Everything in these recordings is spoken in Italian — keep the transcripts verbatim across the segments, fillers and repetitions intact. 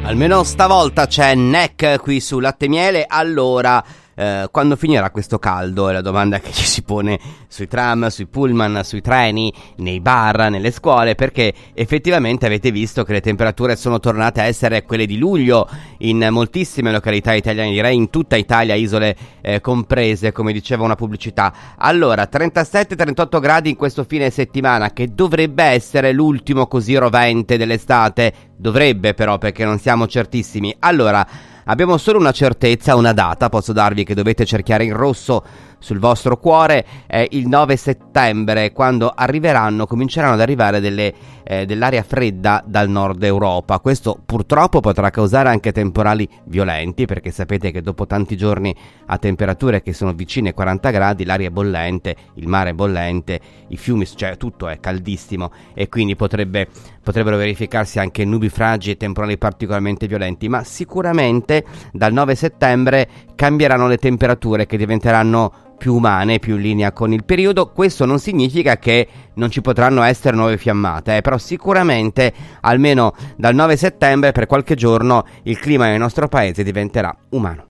Almeno stavolta c'è Neck qui su Latte e Miele. Allora, eh, quando finirà questo caldo? È la domanda che ci si pone sui tram, sui pullman, sui treni, nei bar, nelle scuole, perché effettivamente avete visto che le temperature sono tornate a essere quelle di luglio in moltissime località italiane, direi in tutta Italia, isole eh, comprese, come diceva una pubblicità. Allora, trentasette trentotto gradi in questo fine settimana, che dovrebbe essere l'ultimo così rovente dell'estate. Dovrebbe però, perché non siamo certissimi. Allora, abbiamo solo una certezza, una data, posso darvi, che dovete cerchiare in rosso sul vostro cuore, è il nove settembre, quando arriveranno, cominceranno ad arrivare delle, eh, dell'aria fredda dal nord Europa. Questo purtroppo potrà causare anche temporali violenti, perché sapete che dopo tanti giorni a temperature che sono vicine ai quaranta gradi, l'aria è bollente, il mare è bollente, i fiumi, cioè tutto è caldissimo, e quindi potrebbe, potrebbero verificarsi anche nubifragi e temporali particolarmente violenti. Ma sicuramente dal nove settembre cambieranno le temperature, che diventeranno più umane, più in linea con il periodo. Questo non significa che non ci potranno essere nuove fiammate, eh, però sicuramente almeno dal nove settembre per qualche giorno il clima nel nostro paese diventerà umano.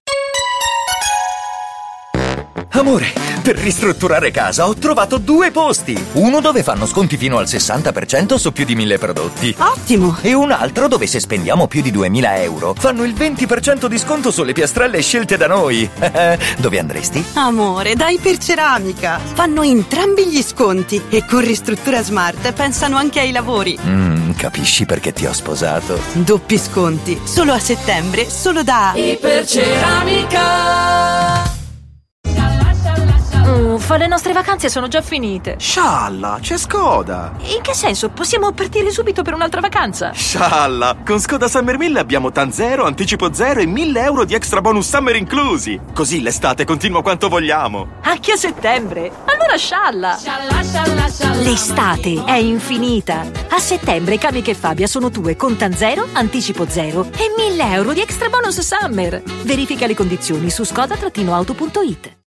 Amore, per ristrutturare casa ho trovato due posti. Uno dove fanno sconti fino al sessanta per cento su più di mille prodotti. Ottimo! E un altro dove, se spendiamo più di duemila euro, fanno il venti per cento di sconto sulle piastrelle scelte da noi. Dove andresti? Amore, dai per Ceramica! Fanno entrambi gli sconti e con Ristruttura Smart pensano anche ai lavori. Mm, capisci perché ti ho sposato? Doppi sconti, solo a settembre, solo da Iperceramica. Uffa, le nostre vacanze sono già finite. Scialla, c'è Skoda. In che senso? Possiamo partire subito per un'altra vacanza? Scialla, con Skoda Summer mille abbiamo TAN zero, anticipo zero e mille euro di extra bonus summer inclusi. Così l'estate continua quanto vogliamo. Anche a settembre? Allora scialla. L'estate è infinita. A settembre Kamiq e Fabia sono tue con TAN zero, anticipo zero e mille euro di extra bonus summer. Verifica le condizioni su skoda auto punto it.